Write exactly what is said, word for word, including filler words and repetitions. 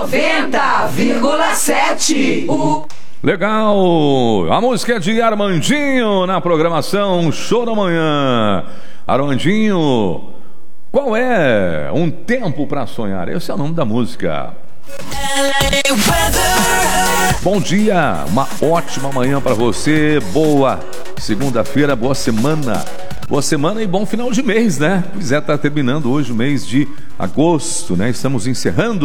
noventa vírgula sete. O... Legal! A música é de Armandinho na programação Show da Manhã. Armandinho, qual é Um Tempo pra Sonhar? Esse é o nome da música. Bom dia, uma ótima manhã para você, boa segunda-feira, boa semana, boa semana e bom final de mês, né? Pois é, tá terminando hoje o mês de agosto, né? Estamos encerrando